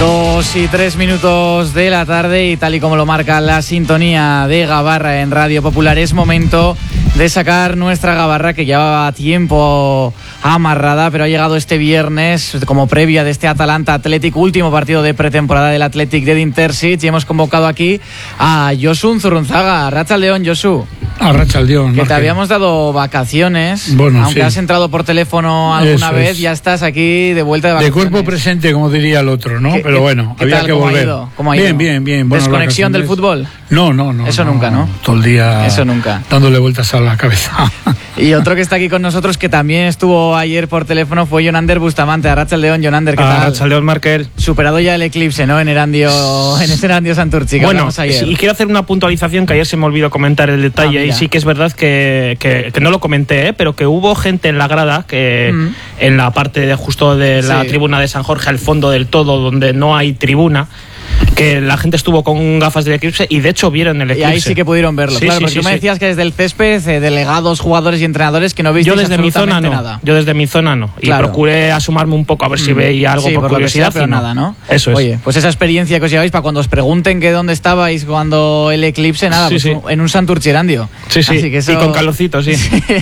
2:03 de la tarde y tal y como lo marca la sintonía de Gabarra en Radio Popular, es momento de sacar nuestra Gabarra que llevaba tiempo amarrada, pero ha llegado este viernes como previa de este Atalanta Athletic, último partido de pretemporada del Athletic de Intersit, y hemos convocado aquí a Josu Zurrunzaga. Arratsaldeon, Josu. Arratsaldeon, que te habíamos dado vacaciones, bueno, aunque sí. Has entrado por teléfono alguna vez, ya estás aquí de vuelta de vacaciones. De cuerpo presente, como diría el otro, ¿no? Pero bueno, había que volver. ¿Cómo ha ido? Bien. ¿Desconexión del fútbol? No. Eso nunca, ¿no? Todo el día Eso nunca. Dándole vueltas a la cabeza. Y otro que está aquí con nosotros, que también estuvo ayer por teléfono, fue Jonander Bustamante. Arratsaldeon, Jonander, ¿qué tal? Arratsaldeon, Markel. Superado ya el eclipse, ¿no? En Erandio Santurtzi, que hablamos ayer. Y quiero hacer una puntualización que ayer se me olvidó comentar el detalle, y sí que es verdad que no lo comenté, pero que hubo gente en la grada, que en la parte justo de la tribuna de San Jorge, al fondo del todo, donde no hay tribuna, que la gente estuvo con gafas del eclipse y de hecho vieron el eclipse. Y ahí sí que pudieron verlo, claro, porque tú me decías que desde el césped, delegados, jugadores y entrenadores, que no visteis absolutamente nada. Yo desde mi zona no. Y procuré asomarme un poco a ver si veía algo por curiosidad, pero nada, ¿no? Eso es. Oye, pues esa experiencia que os lleváis para cuando os pregunten que dónde estabais cuando el eclipse, nada, en un Santurtzi Erandio. Sí. Así que eso... Y con calorcito, sí.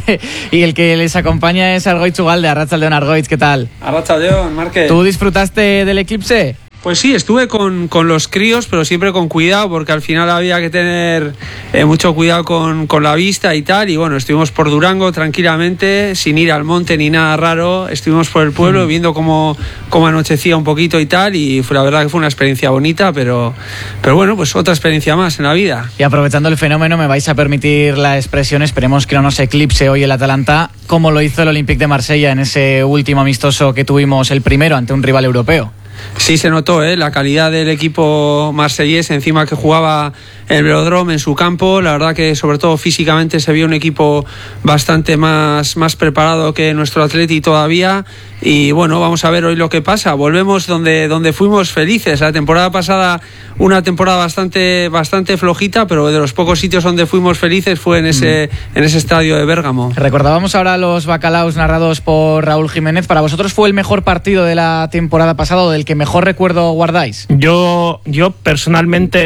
Y el que les acompaña es Argoitz Ugalde. Arratsaldeon, Argoitz, ¿qué tal? Arratsaldeon, Marque. ¿Tú disfrutaste del eclipse? Pues sí, estuve con los críos, pero siempre con cuidado, porque al final había que tener mucho cuidado con la vista y tal. Y bueno, estuvimos por Durango tranquilamente, sin ir al monte ni nada raro. Estuvimos por el pueblo viendo cómo anochecía un poquito y tal. Y la verdad que fue una experiencia bonita, pero bueno, pues otra experiencia más en la vida. Y aprovechando el fenómeno, me vais a permitir la expresión, esperemos que no nos eclipse hoy el Atalanta, como lo hizo el Olympique de Marsella en ese último amistoso que tuvimos, el primero, ante un rival europeo. Sí, se notó la calidad del equipo marsellés, encima que jugaba en el Velódromo, en su campo. La verdad que sobre todo físicamente se vio un equipo bastante más preparado que nuestro Atleti todavía. Y bueno, vamos a ver hoy lo que pasa. Volvemos donde fuimos felices. La temporada pasada, una temporada bastante flojita, pero de los pocos sitios donde fuimos felices fue en ese estadio de Bérgamo. Recordábamos ahora los bacalaos narrados por Raúl Jiménez. ¿Para vosotros fue el mejor partido de la temporada pasada o del que mejor recuerdo guardáis? Yo personalmente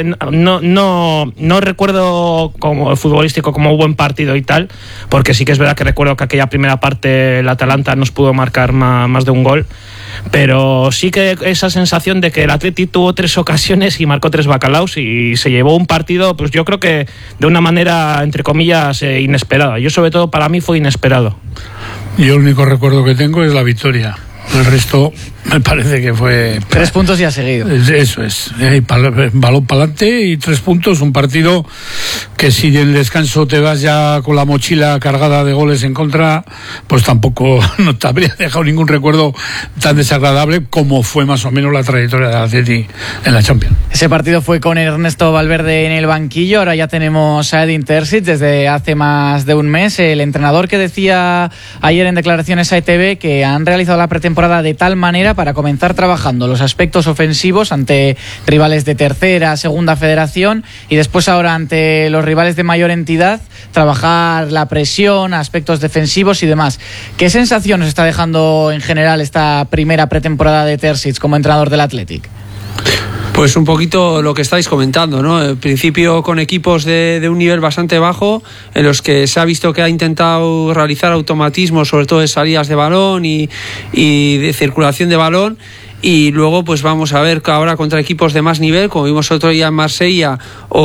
no recuerdo como futbolístico como buen partido y tal, porque sí que es verdad que recuerdo que aquella primera parte el Atalanta nos pudo marcar más de un gol, pero sí que esa sensación de que el Atleti tuvo 3 ocasiones y marcó 3 bacalaos y se llevó un partido, pues yo creo que de una manera entre comillas inesperada. Yo sobre todo para mí fue inesperado. Yo el único recuerdo que tengo es la victoria. El resto me parece que fue... 3 puntos ya seguido. Eso es. Balón para adelante y 3 puntos. Un partido que si en el descanso te vas ya con la mochila cargada de goles en contra, pues tampoco no te habría dejado ningún recuerdo tan desagradable como fue más o menos la trayectoria del Atleti en la Champions. Ese partido fue con Ernesto Valverde en el banquillo. Ahora ya tenemos a Edin Terzic desde hace más de un mes. El entrenador que decía ayer en declaraciones a ETV que han realizado la pretemporada de tal manera para comenzar trabajando los aspectos ofensivos ante rivales de tercera, segunda federación y después ahora ante los rivales de mayor entidad, trabajar la presión, aspectos defensivos y demás. ¿Qué sensación os está dejando en general esta primera pretemporada de Terzic como entrenador del Athletic? Pues un poquito lo que estáis comentando, ¿no? En principio con equipos de un nivel bastante bajo, en los que se ha visto que ha intentado realizar automatismos, sobre todo de salidas de balón y de circulación de balón. Y luego pues vamos a ver que ahora contra equipos de más nivel, como vimos otro día en Marsella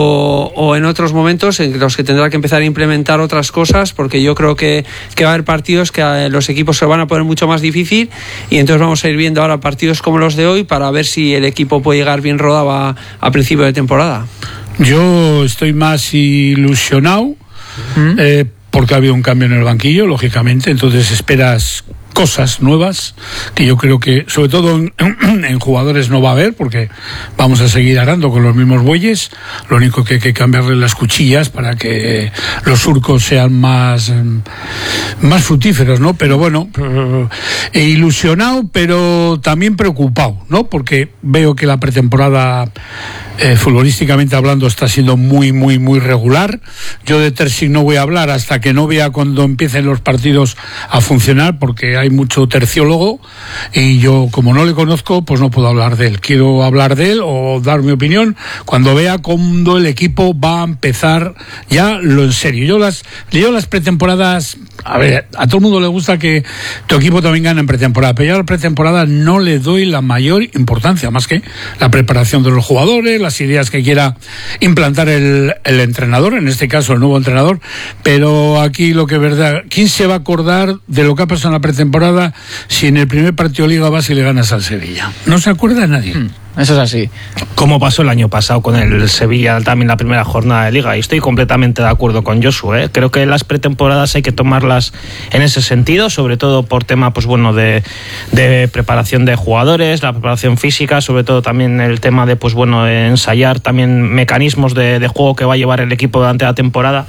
o en otros momentos en los que tendrá que empezar a implementar otras cosas, porque yo creo que va a haber partidos que los equipos se van a poner mucho más difícil, y entonces vamos a ir viendo ahora partidos como los de hoy para ver si el equipo puede llegar bien rodado a principio de temporada. Yo estoy más ilusionado porque ha habido un cambio en el banquillo, lógicamente, entonces esperas cosas nuevas que yo creo que sobre todo en jugadores no va a haber, porque vamos a seguir arando con los mismos bueyes. Lo único que hay que cambiarle las cuchillas para que los surcos sean más fructíferos, ¿no? Pero bueno, ilusionado pero también preocupado, ¿no? Porque veo que la pretemporada futbolísticamente hablando está siendo muy regular. Yo de Terzic no voy a hablar hasta que no vea cuando empiecen los partidos a funcionar, porque hay mucho terciólogo y yo, como no le conozco, pues no puedo hablar de él. Quiero hablar de él o dar mi opinión cuando vea cuándo el equipo va a empezar ya lo en serio. Yo las pretemporadas, a ver, a todo el mundo le gusta que tu equipo también gane en pretemporada, pero yo a la pretemporada no le doy la mayor importancia, más que la preparación de los jugadores, las ideas que quiera implantar el entrenador, en este caso el nuevo entrenador. Pero aquí lo que es verdad, ¿quién se va a acordar de lo que ha pasado en la pretemporada si en el primer partido de Liga vas y le ganas al Sevilla? No se acuerda nadie. Eso es así. Como pasó el año pasado con el Sevilla, también la primera jornada de Liga, y estoy completamente de acuerdo con Josu, ¿eh? Creo que las pretemporadas hay que tomarlas en ese sentido, sobre todo por tema, pues bueno, de preparación de jugadores, la preparación física, sobre todo también el tema de, pues bueno, ensayar también mecanismos de juego que va a llevar el equipo durante la temporada.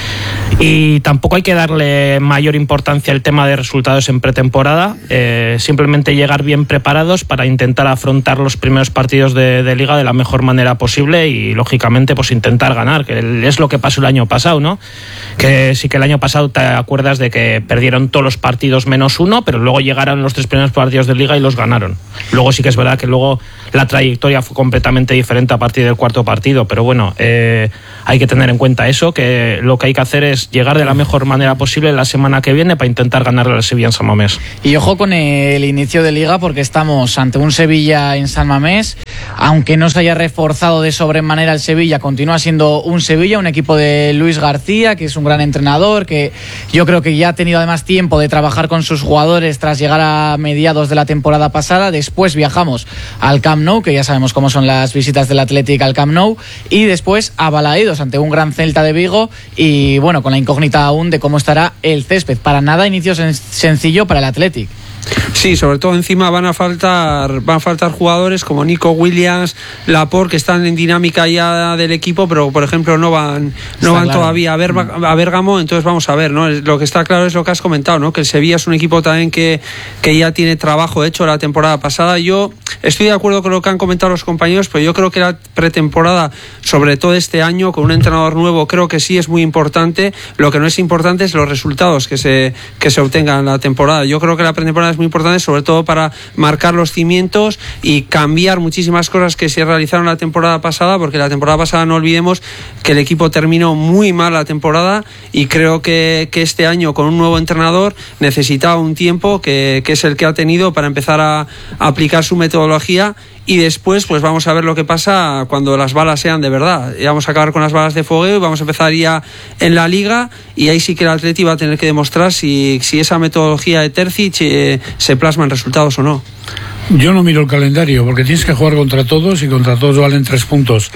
Y tampoco hay que darle mayor importancia al tema de resultados en pretemporada, simplemente llegar bien preparados para intentar afrontar los primeros partidos de Liga de la mejor manera posible y lógicamente pues intentar ganar, que es lo que pasó el año pasado, ¿no? Que sí que el año pasado te acuerdas de que perdieron todos los partidos menos uno, pero luego llegaron los 3 primeros partidos de Liga y los ganaron. Luego sí que es verdad que luego la trayectoria fue completamente diferente a partir del 4º partido, pero bueno, hay que tener en cuenta eso, que lo que hay que hacer es llegar de la mejor manera posible la semana que viene para intentar ganarle al Sevilla en San Mamés. Y ojo con el inicio de Liga, porque estamos ante un Sevilla en San Mamés. Aunque no se haya reforzado de sobremanera el Sevilla, continúa siendo un Sevilla, un equipo de Luis García, que es un gran entrenador, que yo creo que ya ha tenido además tiempo de trabajar con sus jugadores tras llegar a mediados de la temporada pasada. Después viajamos al Camp Nou, que ya sabemos cómo son las visitas del Athletic al Camp Nou, y después a Balaídos ante un gran Celta de Vigo, y bueno, con la incógnita aún de cómo estará el césped. Para nada inicio sencillo para el Athletic. Sí, sobre todo encima van a faltar jugadores como Nico Williams, Laporte, que están en dinámica ya del equipo, pero por ejemplo no van claro. Todavía a Bérgamo. Entonces vamos a ver, ¿no? Lo que está claro es lo que has comentado, ¿no? Que el Sevilla es un equipo también que ya tiene trabajo hecho la temporada pasada. Yo estoy de acuerdo con lo que han comentado los compañeros, pero yo creo que la pretemporada, sobre todo este año, con un entrenador nuevo, creo que sí es muy importante. Lo que no es importante es los resultados que se obtengan en la temporada. Yo creo que la pretemporada es muy importante, sobre todo para marcar los cimientos y cambiar muchísimas cosas que se realizaron la temporada pasada, porque la temporada pasada, no olvidemos que el equipo terminó muy mal la temporada, y creo que este año con un nuevo entrenador necesitaba un tiempo que es el que ha tenido para empezar a aplicar su metodología. Y después pues vamos a ver lo que pasa cuando las balas sean de verdad. Y vamos a acabar con las balas de fogueo y vamos a empezar ya en la Liga, y ahí sí que el Atleti va a tener que demostrar si esa metodología de Terzic se plasma en resultados o no. Yo no miro el calendario, porque tienes que jugar contra todos y contra todos valen 3 puntos.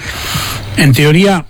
En teoría,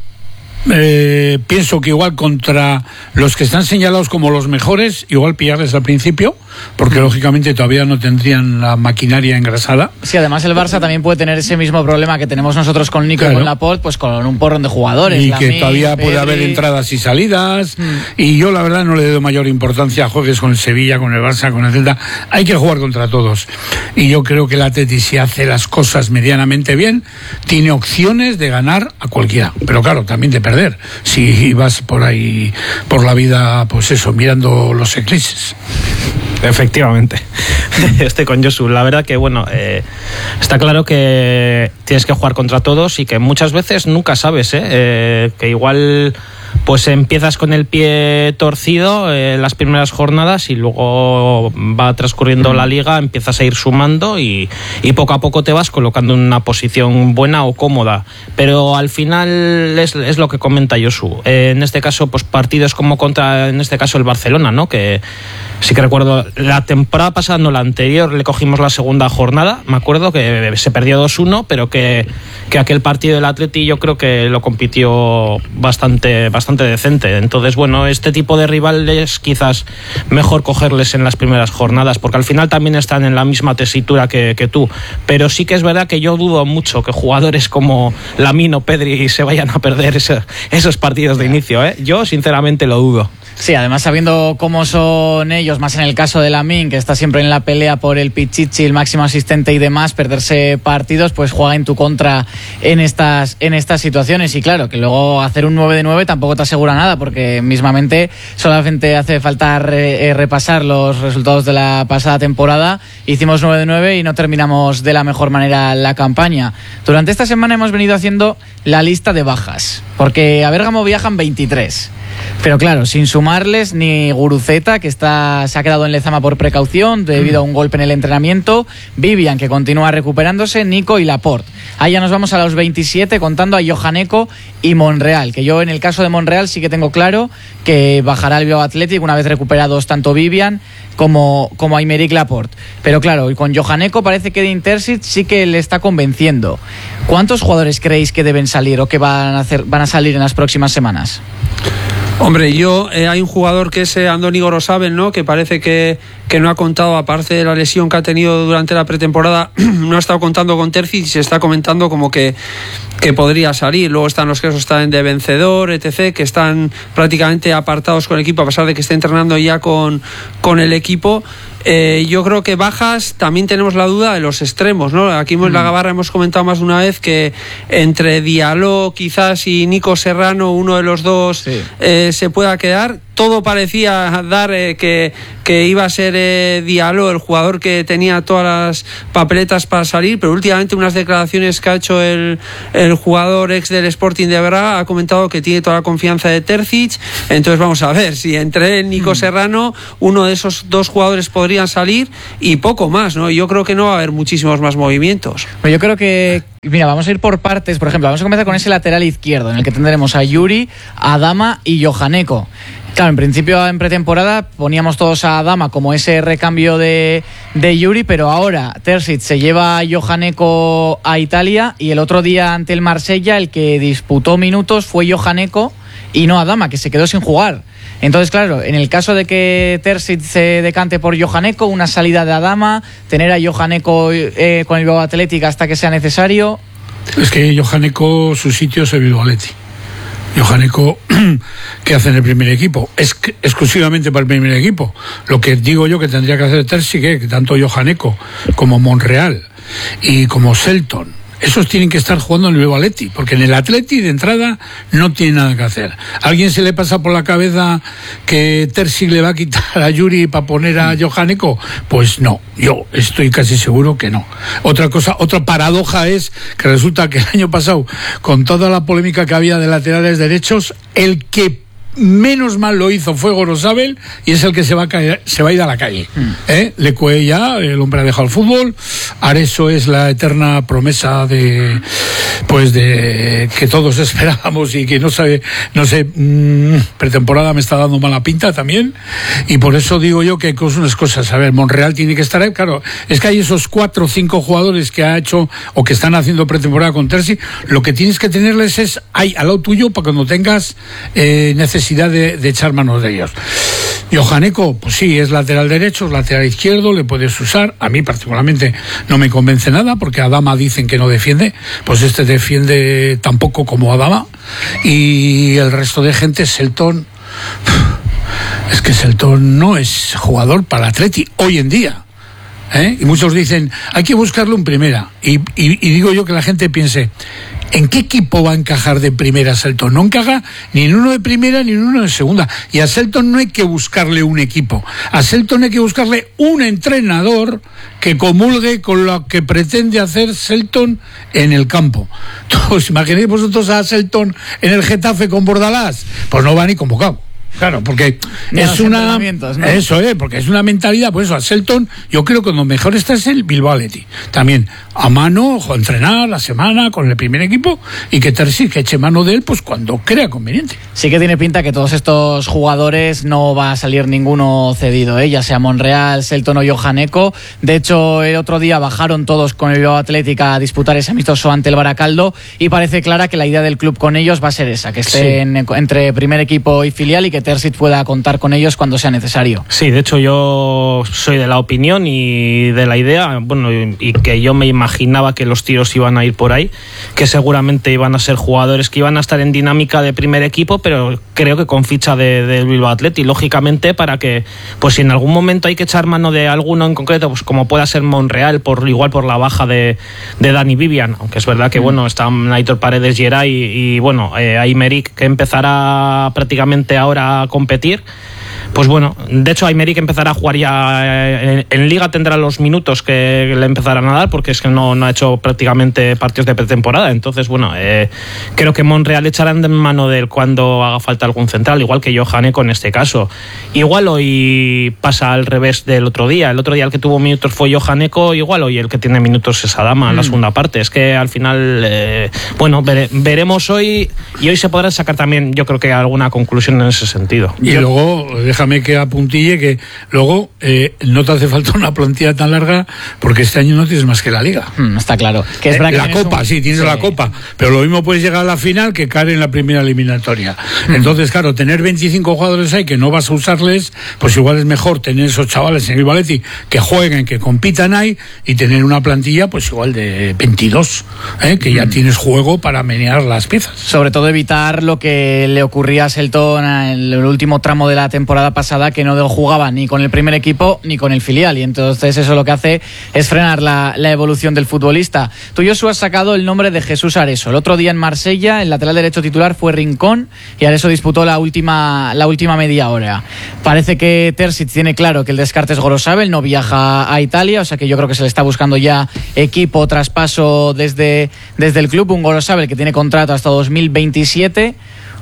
pienso que igual contra los que están señalados como los mejores, igual pillarles al principio, porque lógicamente todavía no tendrían la maquinaria engrasada. Sí, además el Barça también puede tener ese mismo problema que tenemos nosotros con Nico, claro, y con Laporte, pues con un porrón de jugadores. Y que todavía puede haber entradas y salidas. Y yo la verdad no le doy mayor importancia a juegues con el Sevilla, con el Barça, con el Celta. Hay que jugar contra todos. Y yo creo que el Atleti, si hace las cosas medianamente bien, tiene opciones de ganar a cualquiera. Pero claro, también de perder, si vas por ahí por la vida, pues eso, mirando los eclipses. Efectivamente, estoy con Josu. La verdad que bueno, está claro que tienes que jugar contra todos y que muchas veces nunca sabes, que igual pues empiezas con el pie torcido las primeras jornadas y luego va transcurriendo la liga, empiezas a ir sumando y poco a poco te vas colocando en una posición buena o cómoda, pero al final es lo que comenta Josu. En este caso, pues partidos como contra, en este caso, el Barcelona, ¿no? Que sí que recuerdo, la temporada pasada, no la anterior, le cogimos la segunda jornada, me acuerdo que se perdió 2-1, pero que aquel partido del Atleti yo creo que lo compitió bastante decente. Entonces, bueno, este tipo de rivales quizás mejor cogerles en las primeras jornadas, porque al final también están en la misma tesitura que tú. Pero sí que es verdad que yo dudo mucho que jugadores como Lamine o Pedri se vayan a perder esos partidos de inicio, ¿eh? Yo sinceramente lo dudo. Sí, además sabiendo cómo son ellos, más en el caso de Lamine, que está siempre en la pelea por el Pichichi, el máximo asistente y demás, perderse partidos pues juega en tu contra en estas situaciones. Y claro, que luego hacer un 9 de 9 tampoco te te asegura nada, porque mismamente solamente hace falta repasar los resultados de la pasada temporada. Hicimos 9 de 9 y no terminamos de la mejor manera la campaña. Durante esta semana hemos venido haciendo la lista de bajas, porque a Bérgamo viajan 23. Pero claro, sin sumarles ni Guruceta, que se ha quedado en Lezama por precaución debido a un golpe en el entrenamiento, Vivian, que continúa recuperándose, Nico y Laporte. Ahí ya nos vamos a los 27 contando a Johanneco y Monreal, que yo en el caso de Monreal sí que tengo claro que bajará el Bilbao Athletic una vez recuperados tanto Vivian como Aymeric Laporte. Pero claro, y con Johanneco parece que de Intersit sí que le está convenciendo. ¿Cuántos jugadores creéis que deben salir o que van a salir en las próximas semanas? Hombre, hay un jugador que es Andoni Gorosabel, ¿no? Que parece que no ha contado, aparte de la lesión que ha tenido durante la pretemporada, no ha estado contando con Terzic y se está comentando como que podría salir. Luego están los casos también de Vencedor, etc., que están prácticamente apartados con el equipo a pesar de que esté entrenando ya con el equipo. Yo creo que bajas, también tenemos la duda de los extremos, ¿no? Aquí en la Gabarra hemos comentado más de una vez que entre Diallo quizás y Nico Serrano, uno de los dos se pueda quedar. Todo parecía dar que iba a ser Diallo el jugador que tenía todas las papeletas para salir, pero últimamente unas declaraciones que ha hecho el jugador ex del Sporting de Braga ha comentado que tiene toda la confianza de Terzic. Entonces vamos a ver si entre él y Nico Serrano, uno de esos dos jugadores podrían salir y poco más, ¿no? Yo creo que no va a haber muchísimos más movimientos. Yo creo que, mira, vamos a ir por partes. Por ejemplo, vamos a comenzar con ese lateral izquierdo en el que tendremos a Yuri, a Adama y Johanneco. Claro, en principio en pretemporada poníamos todos a Adama como ese recambio de Yuri, pero ahora Terzic se lleva a Johanneco a Italia y el otro día ante el Marsella el que disputó minutos fue Johanneco y no Adama, que se quedó sin jugar. Entonces, claro, en el caso de que Terzic se decante por Johanneco, una salida de Adama, tener a Johanneco con el Bilbao Athletic hasta que sea necesario. Es que Johanneco, su sitio es el Bilbao Athletic. Johanneco, ¿qué hace en el primer equipo? Es exclusivamente para el primer equipo. Lo que digo yo que tendría que hacer Terzic, que tanto Johanneco como Monreal y como Selton, esos tienen que estar jugando en el Bilbao Athletic, porque en el Athletic de entrada no tiene nada que hacer. ¿A alguien se le pasa por la cabeza que Terzic le va a quitar a Yuri para poner a Johanneco? Pues no, yo estoy casi seguro que no. Otra paradoja es que resulta que el año pasado, con toda la polémica que había de laterales derechos, el que menos mal lo hizo fue Gorosabel y es el que se va a ir a la calle. Lecue ya, el hombre ha dejado el fútbol. Areso es la eterna promesa de que todos esperábamos y que no sé, pretemporada me está dando mala pinta también, y por eso digo yo que hay unas cosas. A ver, Monreal tiene que estar ahí, claro, es que hay esos 4 o 5 jugadores que ha hecho o que están haciendo pretemporada con Terzic. Lo que tienes que tenerles es ahí al lado tuyo para cuando tengas necesidad de echar manos de ellos. Johanneco, pues sí, es lateral derecho, lateral izquierdo, le puedes usar. A mí particularmente no me convence nada, porque Adama dicen que no defiende, pues este defiende tampoco como Adama, y el resto de gente, Selton, es que Selton no es jugador para el Atleti hoy en día. Y muchos dicen, hay que buscarlo en primera, y digo yo que la gente piense, ¿en qué equipo va a encajar de primera Selton? No encaja ni en uno de primera ni en uno de segunda. Y a Selton no hay que buscarle un equipo. A Selton hay que buscarle un entrenador que comulgue con lo que pretende hacer Selton en el campo. ¿Os imagináis vosotros a Selton en el Getafe con Bordalás? Pues no va ni convocado. Claro, porque es una... ¿no? Eso es, porque es una mentalidad. Por eso, a Selton, yo creo que lo mejor está es el Bilbao Athletic. También a mano, o entrenar la semana con el primer equipo, y que Terzic eche mano de él pues cuando crea conveniente. Sí que tiene pinta que todos estos jugadores no va a salir ninguno cedido, ya sea Monreal, Selton o Johanneco. De hecho, el otro día bajaron todos con el Bilbao Athletic a disputar ese amistoso ante el Baracaldo, y parece clara que la idea del club con ellos va a ser esa, que estén entre primer equipo y filial, y que Terzic pueda contar con ellos cuando sea necesario. Sí, de hecho yo soy de la opinión y de la idea, bueno, y que yo me imaginaba que los tiros iban a ir por ahí, que seguramente iban a ser jugadores que iban a estar en dinámica de primer equipo, pero creo que con ficha de Bilbao Athletic, lógicamente, para que, pues si en algún momento hay que echar mano de alguno en concreto, pues como pueda ser Monreal, igual por la baja de Dani Vivian, aunque es verdad que bueno, están Aitor Paredes, Geray y bueno, Aymeric, que empezará prácticamente ahora a competir. Pues bueno, de hecho Aymeric empezará a jugar ya en Liga, tendrá los minutos que le empezarán a dar, porque es que no ha hecho prácticamente partidos de pretemporada. Entonces bueno, creo que Monreal echarán de mano de él cuando haga falta algún central, igual que Johan Eko en este caso. Igual hoy pasa al revés del otro día. El otro día el que tuvo minutos fue Johan Eko, igual hoy el que tiene minutos es Adama en la segunda parte. Es que al final, bueno, veremos hoy, y hoy se podrá sacar también, yo creo que alguna conclusión en ese sentido. Y luego, déjame que apuntille que luego no te hace falta una plantilla tan larga, porque este año no tienes más que la Liga. Está claro. Que es la Copa, sí, tienes la Copa, pero lo mismo puedes llegar a la final que caer en la primera eliminatoria. Entonces, claro, tener 25 jugadores ahí que no vas a usarles, pues igual es mejor tener esos chavales en el Athletic que jueguen, que compitan ahí, y tener una plantilla pues igual de 22, que ya tienes juego para menear las piezas. Sobre todo evitar lo que le ocurría a Selton en el último tramo de la temporada pasada, que no jugaba ni con el primer equipo ni con el filial, y entonces eso lo que hace es frenar la evolución del futbolista. Tú, Josu, has sacado el nombre de Jesús Areso. El otro día en Marsella, el lateral derecho titular fue Rincón, y Areso disputó la última media hora. Parece que Terzic tiene claro que el descarte es Gorosabel, no viaja a Italia, o sea que yo creo que se le está buscando ya equipo, traspaso desde el club. Un Gorosabel que tiene contrato hasta 2027.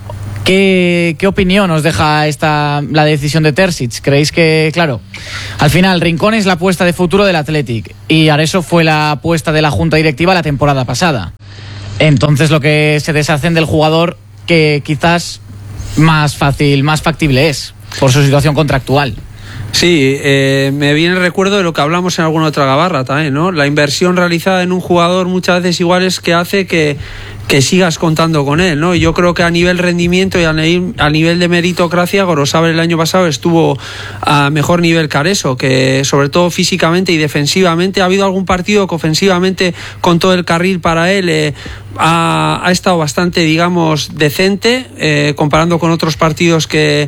¿Qué opinión os deja la decisión de Terzic? ¿Creéis que, claro, al final Rincón es la apuesta de futuro del Athletic y Areso fue la apuesta de la junta directiva la temporada pasada? Entonces lo que se deshacen del jugador que quizás más factible es por su situación contractual. Sí, me viene el recuerdo de lo que hablamos en alguna otra gabarra también, ¿no? La inversión realizada en un jugador muchas veces igual es que hace que sigas contando con él, ¿no? Y yo creo que a nivel rendimiento y a nivel de meritocracia, Gorosabel el año pasado estuvo a mejor nivel que Areso, que sobre todo físicamente y defensivamente ha habido algún partido que ofensivamente con todo el carril para él ha estado bastante, digamos, decente, comparando con otros partidos que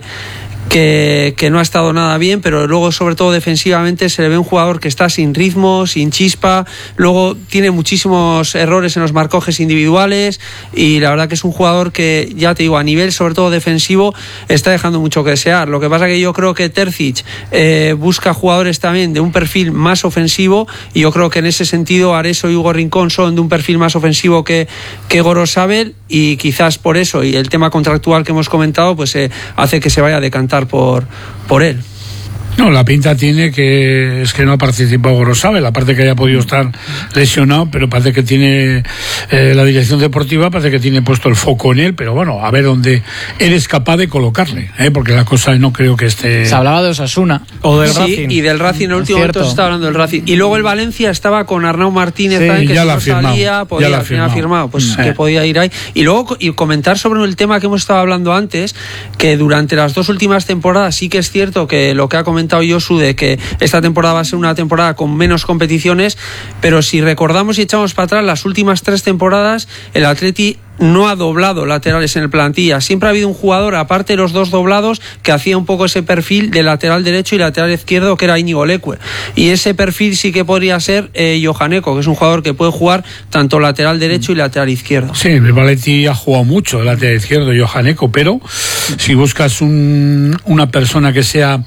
no ha estado nada bien, pero luego sobre todo defensivamente se le ve un jugador que está sin ritmo, sin chispa, luego tiene muchísimos errores en los marcojes individuales, y la verdad que es un jugador que, ya te digo, a nivel sobre todo defensivo está dejando mucho que desear. Lo que pasa que yo creo que Terzic busca jugadores también de un perfil más ofensivo, y yo creo que en ese sentido Areso y Hugo Rincón son de un perfil más ofensivo que Gorosabel, y quizás por eso y el tema contractual que hemos comentado pues hace que se vaya a decantar por él. No, la pinta tiene que es que no ha participado Gorosabel, aparte que haya podido estar lesionado, pero parece que tiene la dirección deportiva, parece que tiene puesto el foco en él, pero bueno, a ver dónde él es capaz de colocarle, porque la cosa no creo que esté... Se hablaba de Osasuna o del Racing. Y del Racing en el último momento se está hablando del Racing. Y luego el Valencia estaba con Arnau Martínez, sí, también, que ya si la no salía, podía al final firmado, pues que podía ir ahí. Y luego y comentar sobre el tema que hemos estado hablando antes, que durante las dos últimas temporadas sí que es cierto que lo que ha comentado Josu, de que esta temporada va a ser una temporada con menos competiciones, pero si recordamos y echamos para atrás las últimas 3 temporadas, el Atleti no ha doblado laterales en el plantilla. Siempre ha habido un jugador, aparte de los 2 doblados, que hacía un poco ese perfil de lateral derecho y lateral izquierdo, que era Íñigo Leque. Y ese perfil sí que podría ser Johan Eko, que es un jugador que puede jugar tanto lateral derecho y lateral izquierdo. Sí, el Valencia ha jugado mucho el lateral izquierdo, Johan Eko, pero si buscas una persona que sea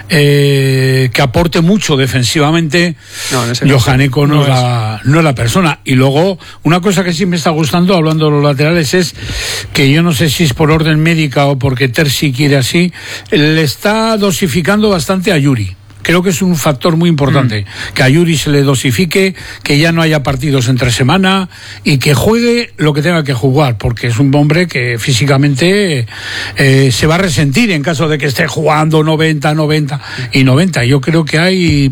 que aporte mucho defensivamente, Johan Eko no es la persona. Y luego, una cosa que sí me está gustando, hablando de los laterales, es que yo no sé si es por orden médica o porque Terzic quiere así, le está dosificando bastante a Yuri. Creo que es un factor muy importante, que a Yuri se le dosifique, que ya no haya partidos entre semana y que juegue lo que tenga que jugar, porque es un hombre que físicamente se va a resentir en caso de que esté jugando 90 y 90. Yo creo que hay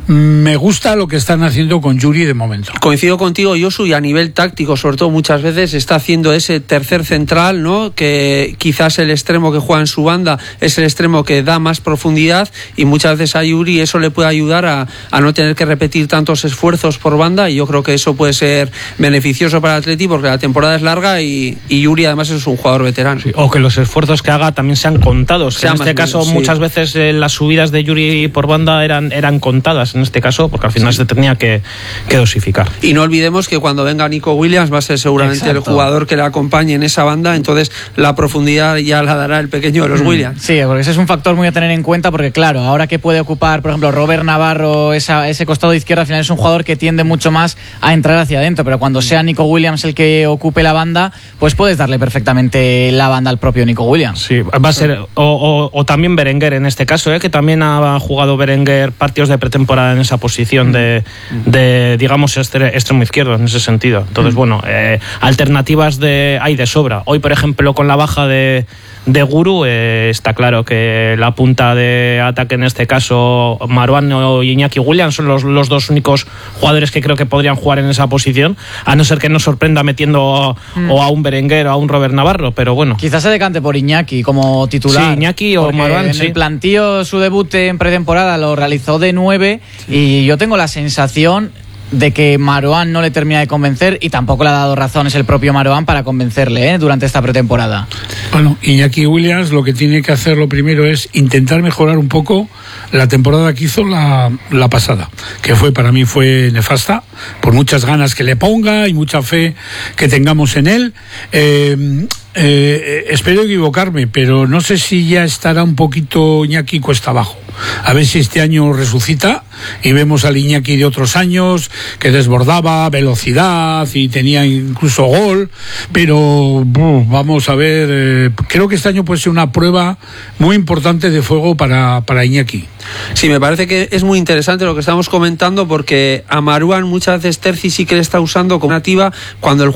Me gusta lo que están haciendo con Yuri de momento. Coincido contigo, Josu, y a nivel táctico, sobre todo muchas veces está haciendo ese tercer central, ¿no? Que quizás el extremo que juega en su banda es el extremo que da más profundidad, y muchas veces a Yuri eso le puede ayudar a no tener que repetir tantos esfuerzos por banda, y yo creo que eso puede ser beneficioso para el Atleti porque la temporada es larga y Yuri además es un jugador veterano. Sí, o que los esfuerzos que haga también sean contados. En este caso muchas veces las subidas de Yuri por banda eran contadas en este caso, porque al final se tenía que dosificar. Y no olvidemos que cuando venga Nico Williams va a ser seguramente el jugador que le acompañe en esa banda, entonces la profundidad ya la dará el pequeño de los Williams. Sí, porque ese es un factor muy a tener en cuenta, porque claro, ahora que puede ocupar, por ejemplo, Robert Navarro ese costado izquierdo, al final es un jugador que tiende mucho más a entrar hacia adentro, pero cuando sea Nico Williams el que ocupe la banda, pues puedes darle perfectamente la banda al propio Nico Williams. Sí, va a ser, o también Berenguer en este caso, que también ha jugado Berenguer partidos de pretemporada en esa posición de digamos, extremo izquierdo en ese sentido. Entonces, bueno, alternativas hay de sobra. Hoy, por ejemplo, con la baja de Guru, está claro que la punta de ataque en este caso, Marouane y Iñaki Williams, son los dos únicos jugadores que creo que podrían jugar en esa posición, a no ser que nos sorprenda metiendo o a un Berenguer o a un Robert Navarro, pero bueno. Quizás se decante por Iñaki como titular. Sí, Iñaki o Marouane, en el plantío su debut en pretemporada lo realizó de 9, y yo tengo la sensación de que Marouane no le termina de convencer, y tampoco le ha dado razones el propio Marouane para convencerle durante esta pretemporada. Bueno, Iñaki Williams lo que tiene que hacer lo primero es intentar mejorar un poco la temporada que hizo la pasada, que para mí fue nefasta, por muchas ganas que le ponga y mucha fe que tengamos en él. Espero equivocarme, pero no sé si ya estará un poquito Iñaki cuesta abajo. A ver si este año resucita y vemos al Iñaki de otros años, que desbordaba, velocidad y tenía incluso gol, pero vamos a ver, creo que este año puede ser una prueba muy importante de fuego para Iñaki. Sí, me parece que es muy interesante lo que estamos comentando, porque a Marouane muchas veces Terzi sí que le está usando como nativa cuando el